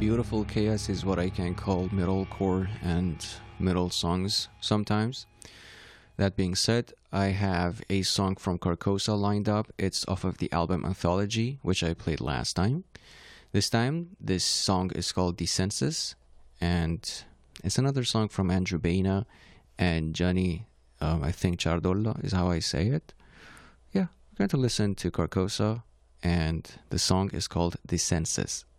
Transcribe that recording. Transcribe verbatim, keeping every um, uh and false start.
Beautiful chaos is what I can call metalcore and metal songs sometimes. That being said, I have a song from Carcosa lined up. It's off of the album Anthology, which I played last time. This time, this song is called Descensus, and it's another song from Andrew Baina and Johnny, um, I think Ciardollo is how I say it. Yeah, we're going to listen to Carcosa, and the song is called Descensus.